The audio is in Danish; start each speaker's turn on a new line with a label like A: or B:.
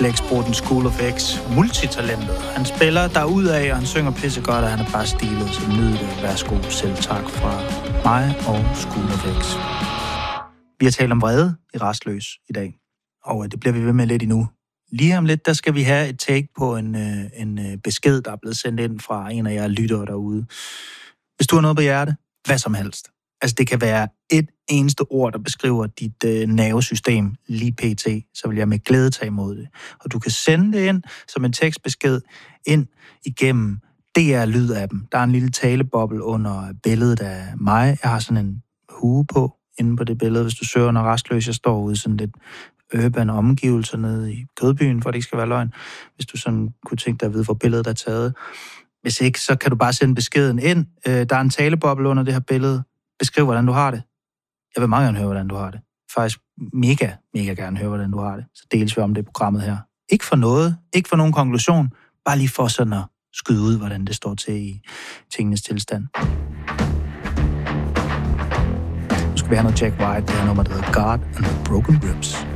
A: Blæksprutten School of X, multitalentet. Han spiller derudad, og han synger pissegodt, og han er bare stilet, så nyd det. Værsgo, selv tak fra mig og School of X. Vi har talt om vrede i Rastløs i dag, og det bliver vi ved med lidt endnu. Lige om lidt, der skal vi have et take på en besked, der er blevet sendt ind fra en af jer lyttere derude. Hvis du har noget på hjerte, hvad som helst. Altså, det kan være et eneste ord, der beskriver dit nervesystem lige pt., så vil jeg med glæde tage imod det. Og du kan sende det ind som en tekstbesked ind igennem DR-lyd-appen. Der er en lille taleboble under billedet af mig. Jeg har sådan en hue på inde på det billede. Hvis du søger under Rastløs, jeg står ude sådan lidt urban omgivelser nede i Kødbyen, for det ikke skal være løgn. Hvis du sådan kunne tænke dig at vide, hvor billedet er taget. Hvis ikke, så kan du bare sende beskeden ind. Der er en taleboble under det her billede. Beskriv, hvordan du har det. Jeg vil meget gerne høre, hvordan du har det. Faktisk mega gerne høre, hvordan du har det. Så deles vi om det programmet her. Ikke for noget, ikke for nogen konklusion, bare lige for sådan at skyde ud, hvordan det står til i tingenes tilstand. Nu skal vi have noget Jack White, det her nummer, der hedder God and the Broken Ribs.